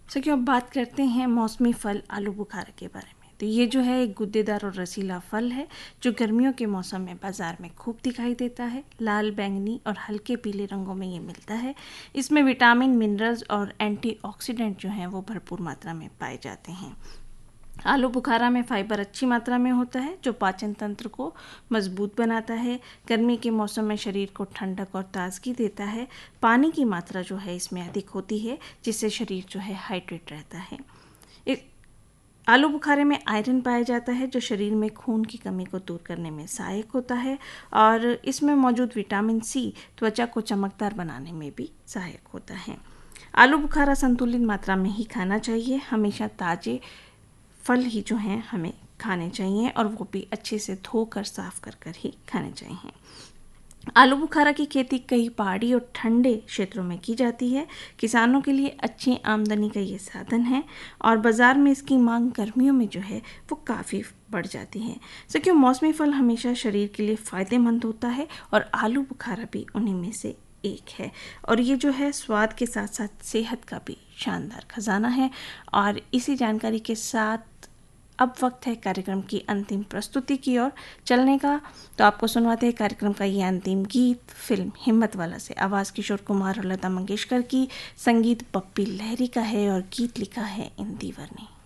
सो अब बात करते हैं मौसमी फल आलू बुखारा के बारे में। तो ये जो है एक गुद्देदार और रसीला फल है जो गर्मियों के मौसम में बाजार में खूब दिखाई देता है। लाल, बैंगनी और हल्के पीले रंगों में ये मिलता है। इसमें विटामिन, मिनरल्स और एंटीऑक्सीडेंट जो हैं वो भरपूर मात्रा में पाए जाते हैं। आलू बुखारा में फाइबर अच्छी मात्रा में होता है जो पाचन तंत्र को मजबूत बनाता है। गर्मी के मौसम में शरीर को ठंडक और ताजगी देता है। पानी की मात्रा जो है इसमें अधिक होती है जिससे शरीर जो है हाइड्रेट रहता है। आलू बुखारे में आयरन पाया जाता है जो शरीर में खून की कमी को दूर करने में सहायक होता है और इसमें मौजूद विटामिन सी त्वचा को चमकदार बनाने में भी सहायक होता है। आलू बुखारा संतुलित मात्रा में ही खाना चाहिए। हमेशा ताजे फल ही जो हैं हमें खाने चाहिए और वो भी अच्छे से धोकर साफ कर ही खाने चाहिए। आलू बुखारा की खेती कई पहाड़ी और ठंडे क्षेत्रों में की जाती है। किसानों के लिए अच्छी आमदनी का ये साधन है और बाज़ार में इसकी मांग गर्मियों में जो है वो काफ़ी बढ़ जाती है। क्योंकि मौसमी फल हमेशा शरीर के लिए फ़ायदेमंद होता है और आलू बुखारा भी उन्हीं में से एक है। और ये जो है स्वाद के साथ साथ सेहत का भी शानदार खजाना है। और इसी जानकारी के साथ अब वक्त है कार्यक्रम की अंतिम प्रस्तुति की ओर चलने का। तो आपको सुनवाते हैं कार्यक्रम का ये अंतिम गीत फिल्म हिम्मत वाला से। आवाज़ किशोर कुमार और लता मंगेशकर की, संगीत पप्पी लहरी का है और गीत लिखा है इंदिवर ने।